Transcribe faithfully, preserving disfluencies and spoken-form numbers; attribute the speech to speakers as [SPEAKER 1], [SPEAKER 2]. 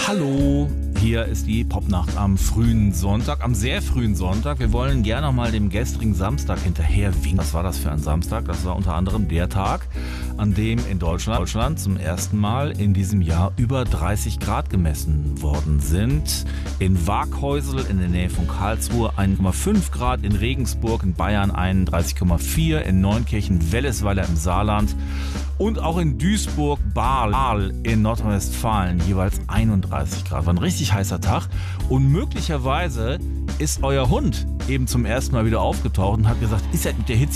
[SPEAKER 1] Hallo, hier ist die Popnacht am frühen Sonntag, am sehr frühen Sonntag. Wir wollen gerne noch mal dem gestrigen Samstag hinterher winken. Was war das für ein Samstag? Das war unter anderem der Tag, an dem in Deutschland, Deutschland zum ersten Mal in diesem Jahr über dreißig Grad gemessen worden sind. In Waaghäusel in der Nähe von Karlsruhe eins Komma fünf Grad, in Regensburg in Bayern einunddreißig Komma vier, in Neunkirchen-Wellesweiler im Saarland und auch in Duisburg-Baal in Nordrhein-Westfalen jeweils einunddreißig Grad. War ein richtig heißer Tag und möglicherweise ist euer Hund eben zum ersten Mal wieder aufgetaucht und hat gesagt, ist er mit der Hitze